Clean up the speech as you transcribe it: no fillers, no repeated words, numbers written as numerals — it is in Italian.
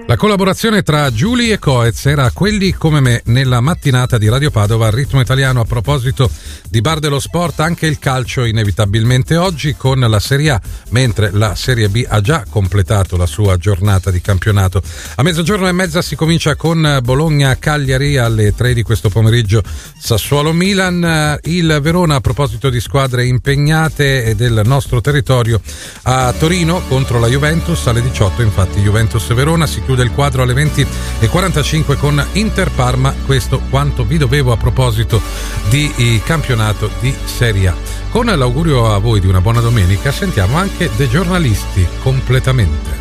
La collaborazione tra Giuli e Coez era Quelli come me nella mattinata di Radio Padova al Ritmo Italiano. A proposito di bar dello sport, anche il calcio inevitabilmente oggi con la Serie A, mentre la Serie B ha già completato la sua giornata di campionato. A 12:30 si comincia con Bologna-Cagliari, alle 3 di questo pomeriggio Sassuolo-Milan. Il Verona, a proposito di squadre impegnate e del nostro territorio, a Torino contro la Juventus alle 18, infatti Juventus-Verona. Si chiude il quadro alle 20:45 con Inter-Parma. Questo quanto vi dovevo a proposito di campionato di Serie A. Con l'augurio a voi di una buona domenica, sentiamo anche dei giornalisti completamente.